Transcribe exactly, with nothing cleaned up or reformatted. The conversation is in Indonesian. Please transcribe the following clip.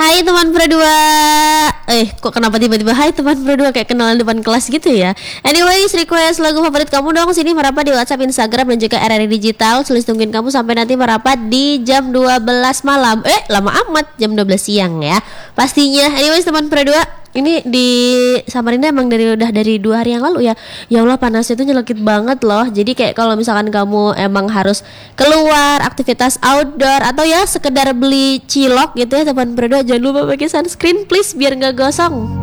Hai teman berdua. Eh kok kenapa tiba-tiba hai teman berdua, kayak kenalan depan kelas gitu ya. Anyways, request lagu favorit kamu dong. Sini merapat di WhatsApp, Instagram dan juga R R I Digital. Tulis tungguin kamu sampai nanti merapat di jam dua belas malam. Eh lama amat, jam dua belas siang ya pastinya. Anyways teman berdua, ini di Samarinda emang dari udah dari dua hari yang lalu ya. Ya Allah, panasnya tuh nyelekit banget loh. Jadi kayak kalau misalkan kamu emang harus keluar aktivitas outdoor atau ya sekedar beli cilok gitu ya teman berdua, jangan lupa pakai sunscreen please biar nggak gosong.